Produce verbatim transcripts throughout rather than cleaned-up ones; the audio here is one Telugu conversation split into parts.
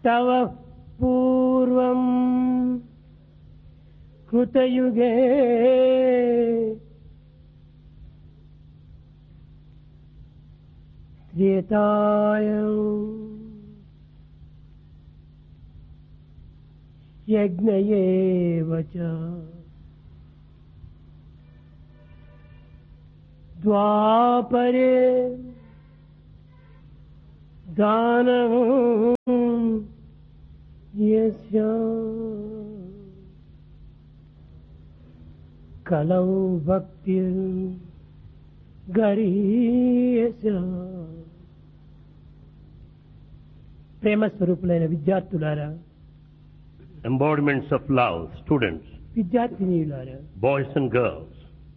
तव पूर्वं कृतयुगे त्रेतायां यज्ञयेव च द्वापरे दानं यस्य कलौ भक्तिर् गरीयस्य ప్రేమ స్వరూపులైన విద్యార్థులారా, embodiments of love, students, విద్యార్థినీయులారా, boys and girls,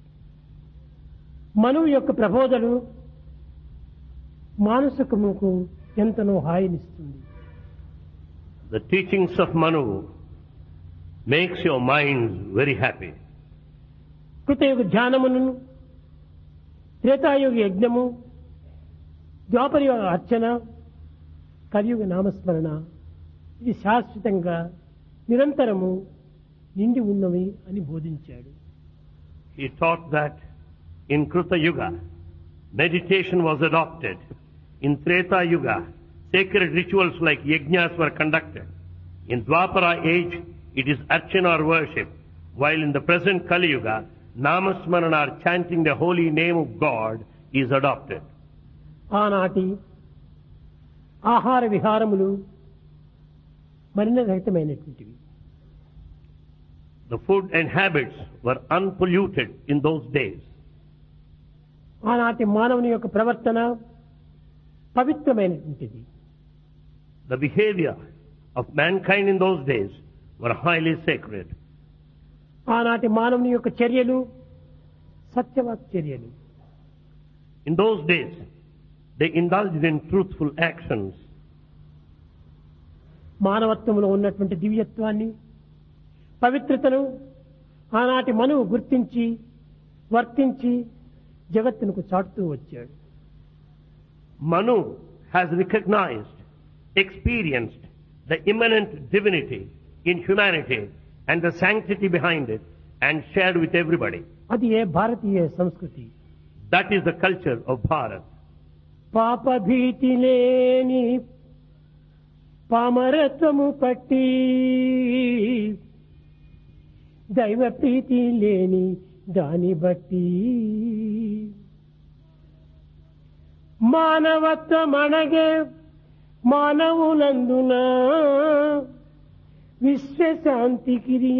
మనువు యొక్క ప్రబోధలు మానసికముకు ఎంతనో హాయినిస్తుంది. the teachings of Manu makes your minds very happy. కృతయుగ ధ్యానమును, త్రేతాయుగ యజ్ఞము, ద్వాపరయుగ అర్చన, కలియుగ నామస్మరణ ఇది శాశ్వతంగా నిరంతరము నిండి ఉన్నవి అని బోధించాడు. He taught that in Kruta Yuga, meditation was adopted. In Treta Yuga, sacred rituals like yajnas were conducted. In Dwapara age, it is archana or worship. While in the present Kali Yuga, namasmarana or chanting the holy name of God is adopted. ఆనాటి ఆహార విహారములు మలినరహితమైనటువంటివి. The food and habits were unpolluted in those days. ఆనాటి మానవుని యొక్క ప్రవర్తన పవిత్రమైనటువంటిది. The behavior of mankind in those days were highly sacred. ఆనాటి మానవుని యొక్క చర్యలు సత్యవాక్ చర్యలు. In those days, they indulged in truthful actions. మానవత్వంలో ఉన్నటువంటి దివ్యత్వాన్ని, పవిత్రతను ఆనాటి మనువు గుర్తించి వర్తించి జగత్తునకు చాటుతూ వచ్చాడు. Manu has recognized, experienced the immanent divinity in humanity and the sanctity behind it and shared with everybody. అది ఏ భారతీయ సంస్కృతి. That is the culture of Bharat. పాప భీతి లేని పామరత్వము పట్టి, దైవ ప్రీతి లేని దాని బట్టి, మానవత్వమనగే మానవులందున విశ్వశాంతికి